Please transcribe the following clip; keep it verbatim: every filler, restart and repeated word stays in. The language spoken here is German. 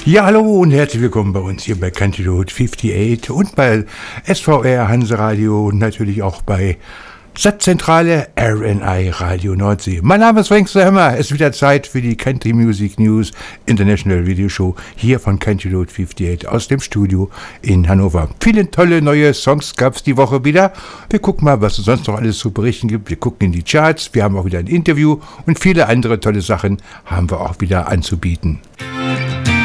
Ja, hallo und herzlich willkommen bei uns hier bei Country Road achtundfünfzig und bei S V R Hanseradio und natürlich auch bei Satzzentrale R N I Radio Nordsee. Mein Name ist Frank Hammer. Es ist wieder Zeit für die Country Music News International Video Show hier von Country Road achtundfünfzig aus dem Studio in Hannover. Viele tolle neue Songs gab es die Woche wieder. Wir gucken mal, was es sonst noch alles zu berichten gibt. Wir gucken in die Charts. Wir haben auch wieder ein Interview und viele andere tolle Sachen haben wir auch wieder anzubieten.